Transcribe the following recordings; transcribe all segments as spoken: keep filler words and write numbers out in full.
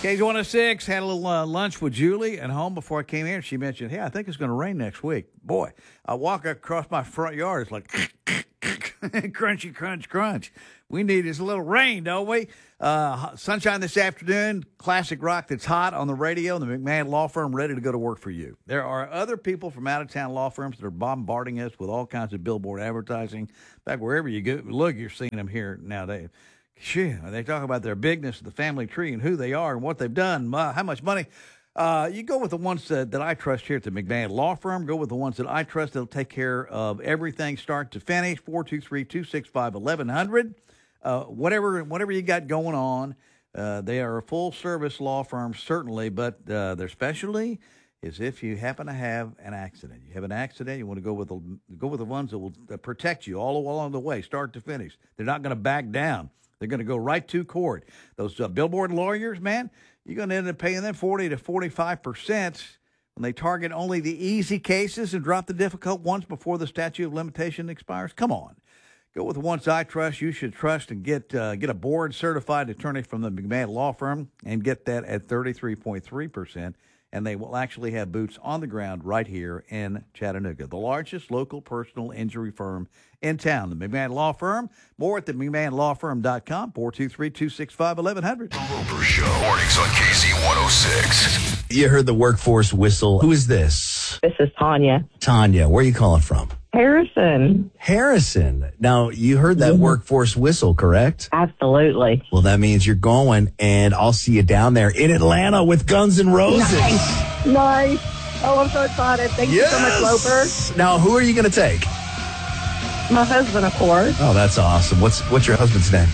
K Z one oh six, had a little uh, lunch with Julie at home before I came here. She mentioned, hey, I think it's going to rain next week. Boy, I walk across my front yard. It's like crunchy, crunch, crunch. We need this little rain, don't we? Uh, sunshine this afternoon, classic rock that's hot on the radio, and the McMahon Law Firm ready to go to work for you. There are other people from out-of-town law firms that are bombarding us with all kinds of billboard advertising. In fact, wherever you go, look, you're seeing them here nowadays. Shit, they talk about their bigness, the family tree, and who they are and what they've done, how much money. Uh, you go with the ones that, that I trust here at the McMahon Law Firm. Go with the ones that I trust that'll take care of everything start to finish. four two three, two six five, eleven hundred. Uh, whatever whatever you got going on, uh, they are a full-service law firm, certainly, but uh, their specialty is if you happen to have an accident. You have an accident, you want to go with the, go with the ones that will protect you all along the way, start to finish. They're not going to back down. They're going to go right to court. Those uh, billboard lawyers, man, you're going to end up paying them forty to forty-five percent when they target only the easy cases and drop the difficult ones before the statute of limitation expires. Come on. Go with the ones I trust. You should trust and get uh, get a board-certified attorney from the McMahon Law Firm and get that at thirty-three point three percent. And they will actually have boots on the ground right here in Chattanooga, the largest local personal injury firm in town. The McMahon Law Firm. More at the McMahon Law Firm dot com, four two three, two six five, eleven hundred. The Roper Show. Mornings on K Z one oh six. You heard the workforce whistle. Who is this? This is Tanya. Tanya, where are you calling from? Harrison. Harrison. Now, you heard that mm-hmm. workforce whistle, correct? Absolutely. Well, that means you're going, and I'll see you down there in Atlanta with Guns N' Roses. Nice. Nice. Oh, I'm so excited. Thank yes. you so much, Loper. Now, who are you going to take? My husband, of course. Oh, that's awesome. What's what's your husband's name?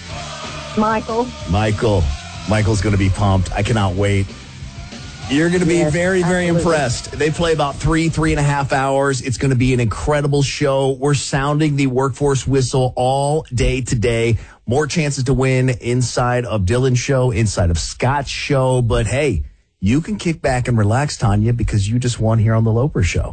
Michael. Michael. Michael's going to be pumped. I cannot wait. You're going to be yes, very, very absolutely. impressed. They play about three, three and a half hours. It's going to be an incredible show. We're sounding the workforce whistle all day today. More chances to win inside of Dylan's show, inside of Scott's show. But, hey, you can kick back and relax, Tanya, because you just won here on the Loper Show.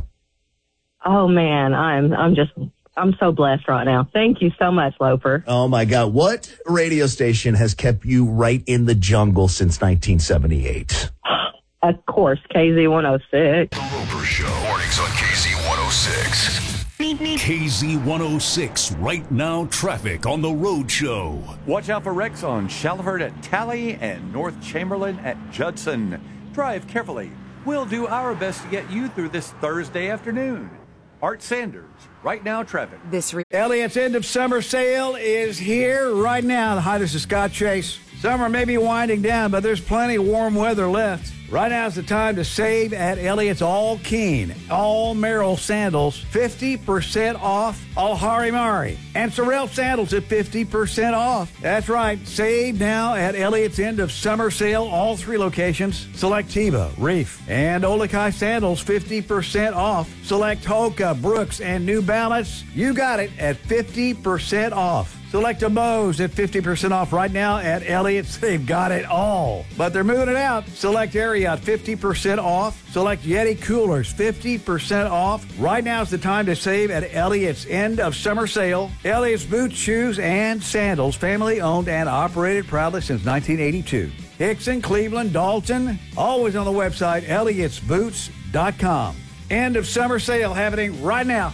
Oh, man, I'm I'm just I'm so blessed right now. Thank you so much, Loper. Oh, my God. What radio station has kept you right in the jungle since nineteen seventy-eight? Of course, K Z one oh six. The Roper Show. Mornings on K Z one oh six. K Z one oh six, right now traffic on the road show. Watch out for wrecks on Shalford at Tally and North Chamberlain at Judson. Drive carefully. We'll do our best to get you through this Thursday afternoon. Art Sanders, right now traffic. This re- Elliott's end of summer sale is here right now. Hi, this is Scott Chase. Summer may be winding down, but there's plenty of warm weather left. Right now is the time to save at Elliott's All Keen, All Merrill sandals, fifty percent off, all Harimari, and Sorel sandals at fifty percent off. That's right, save now at Elliott's end of summer sale, all three locations. Select Teva, Reef, and Olakai sandals, fifty percent off. Select Hoka, Brooks, and New Balance. You got it at fifty percent off. Select a Bose at fifty percent off right now at Elliott's. They've got it all, but they're moving it out. Select Ariat, fifty percent off. Select Yeti coolers, fifty percent off. Right now is the time to save at Elliott's end of summer sale. Elliott's boots, shoes, and sandals, family owned and operated proudly since nineteen eighty-two. Hickson, Cleveland, Dalton, always on the website, Elliott's boots dot com. End of summer sale happening right now.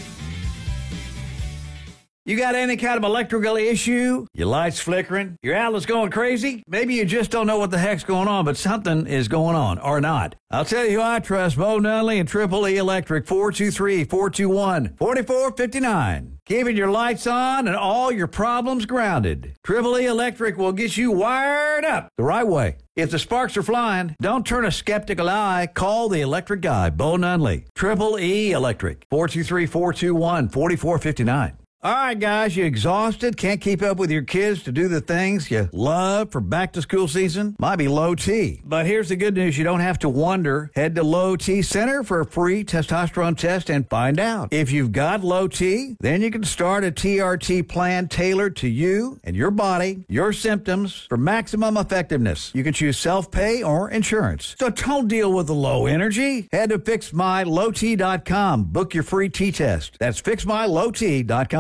You got any kind of electrical issue? Your light's flickering? Your outlet's going crazy? Maybe you just don't know what the heck's going on, but something is going on, or not. I'll tell you who I trust, Bo Nunley and Triple E Electric, four two three, four two one, four four five nine. Keeping your lights on and all your problems grounded. Triple E Electric will get you wired up the right way. If the sparks are flying, don't turn a skeptical eye. Call the electric guy, Bo Nunley. Triple E Electric, four two three, four two one, four four five nine. All right, guys, you exhausted? Can't keep up with your kids to do the things you love for back-to-school season? Might be low T. But here's the good news. You don't have to wonder. Head to Low T Center for a free testosterone test and find out. If you've got low T, then you can start a T R T plan tailored to you and your body, your symptoms, for maximum effectiveness. You can choose self-pay or insurance. So don't deal with the low energy. Head to fix my low t dot com. Book your free T test. That's fix my low t dot com.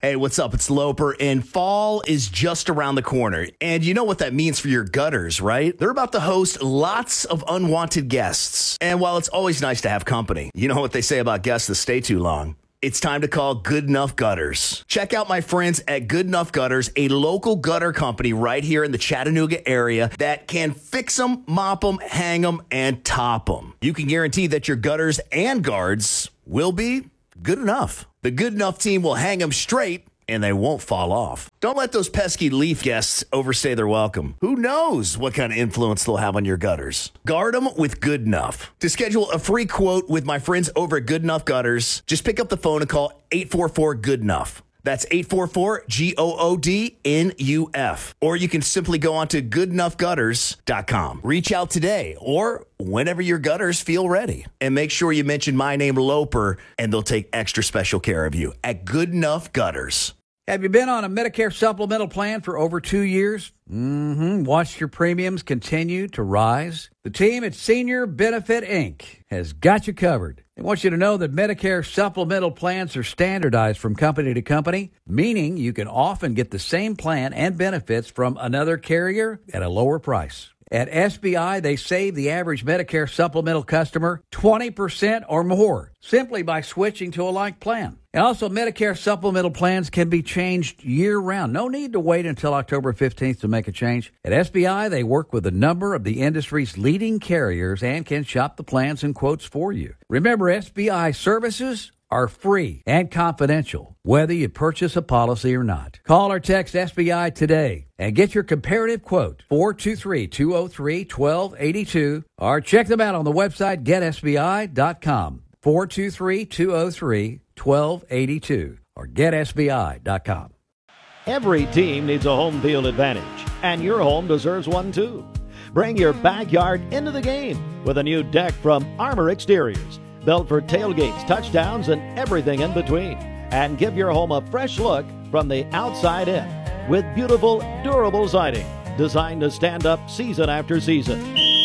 Hey, what's up? It's Loper, and fall is just around the corner. And you know what that means for your gutters, right? They're about to host lots of unwanted guests. And while it's always nice to have company, you know what they say about guests that stay too long. It's time to call Good Enough Gutters. Check out my friends at Good Enough Gutters, a local gutter company right here in the Chattanooga area that can fix them, mop them, hang them, and top them. You can guarantee that your gutters and guards will be good enough. The Good Enough team will hang them straight and they won't fall off. Don't let those pesky leaf guests overstay their welcome. Who knows what kind of influence they'll have on your gutters? Guard them with Good Enough. To schedule a free quote with my friends over at Good Enough Gutters, just pick up the phone and call eight four four, good enough. That's eight four four, G O O D N U F. Or you can simply go on to good enough gutters dot com. Reach out today or whenever your gutters feel ready. And make sure you mention my name, Loper, and they'll take extra special care of you at Good Enough Gutters. Have you been on a Medicare supplemental plan for over two years? Mm-hmm. Watched your premiums continue to rise? The team at Senior Benefit Incorporated has got you covered. They want you to know that Medicare supplemental plans are standardized from company to company, meaning you can often get the same plan and benefits from another carrier at a lower price. At S B I, they save the average Medicare supplemental customer twenty percent or more simply by switching to a like plan. And also, Medicare supplemental plans can be changed year-round. No need to wait until October fifteenth to make a change. At S B I, they work with a number of the industry's leading carriers and can shop the plans and quotes for you. Remember, S B I services are free and confidential, whether you purchase a policy or not. Call or text S B I today and get your comparative quote, four two three, two oh three, one two eight two, or check them out on the website get S B I dot com, four two three, two oh three, one two eight two, or get S B I dot com. Every team needs a home field advantage, and your home deserves one too. Bring your backyard into the game with a new deck from Armor Exteriors, built for tailgates, touchdowns, and everything in between. And give your home a fresh look from the outside in with beautiful, durable siding designed to stand up season after season.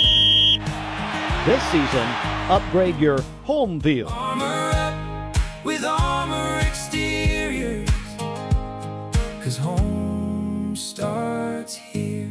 This season, upgrade your home field. Armor up with Armor Exteriors, 'cause home starts here.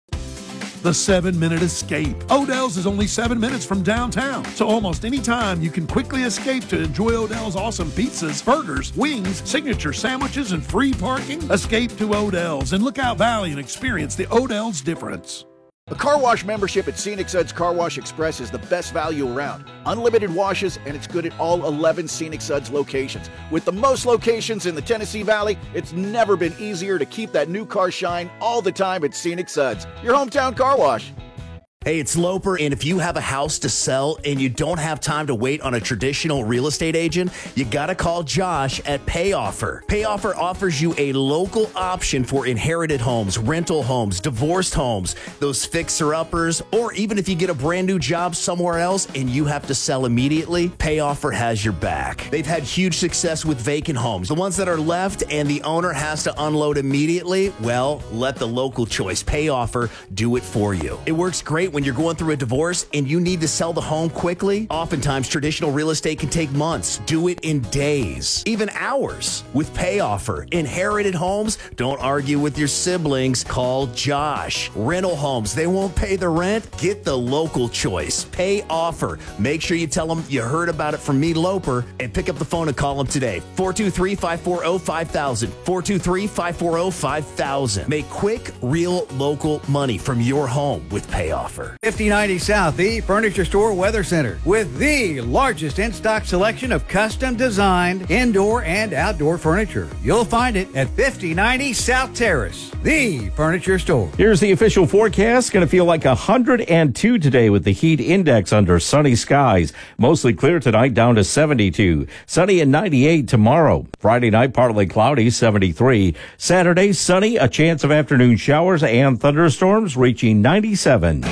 The seven-minute escape. Odell's is only seven minutes from downtown, so almost any time you can quickly escape to enjoy Odell's awesome pizzas, burgers, wings, signature sandwiches, and free parking. Escape to Odell's in Lookout Valley and experience the Odell's difference. A car wash membership at Scenic Suds Car Wash Express is the best value around. Unlimited washes, and it's good at all eleven Scenic Suds locations. With the most locations in the Tennessee Valley, it's never been easier to keep that new car shine all the time at Scenic Suds, your hometown car wash. Hey, it's Loper, and if you have a house to sell and you don't have time to wait on a traditional real estate agent, you gotta call Josh at PayOffer. PayOffer offers you a local option for inherited homes, rental homes, divorced homes, those fixer-uppers, or even if you get a brand new job somewhere else and you have to sell immediately, PayOffer has your back. They've had huge success with vacant homes. The ones that are left and the owner has to unload immediately, well, let the local choice, PayOffer, do it for you. It works great when you're going through a divorce and you need to sell the home quickly. Oftentimes, traditional real estate can take months. Do it in days, even hours. With PayOffer, inherited homes, don't argue with your siblings. Call Josh. Rental homes, they won't pay the rent. Get the local choice. PayOffer. Make sure you tell them you heard about it from me, Loper, and pick up the phone and call them today. four two three, five four zero, five thousand. four two three, five four zero, five thousand. Make quick, real, local money from your home with PayOffer. fifty ninety South, the Furniture Store Weather Center, with the largest in-stock selection of custom-designed indoor and outdoor furniture. You'll find it at fifty ninety South Terrace, the Furniture Store. Here's the official forecast. Going to feel like one hundred two today with the heat index under sunny skies. Mostly clear tonight, down to seventy-two. Sunny and ninety-eight tomorrow. Friday night, partly cloudy, seventy-three. Saturday, sunny, a chance of afternoon showers and thunderstorms, reaching ninety-seven.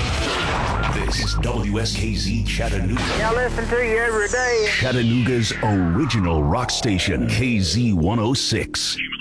This is W S K Z Chattanooga. I listen to you every day. Chattanooga's original rock station, K Z one oh six.